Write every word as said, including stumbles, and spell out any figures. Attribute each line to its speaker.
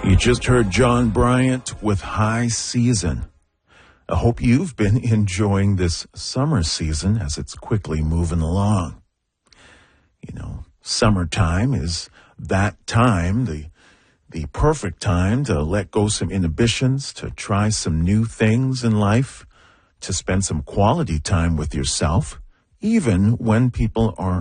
Speaker 1: You just heard John Bryant with High Season. I hope you've been enjoying this summer season as it's quickly moving along. You know, summertime is that time, the the perfect time to let go some inhibitions, to try some new things in life, to spend some quality time with yourself, even when people are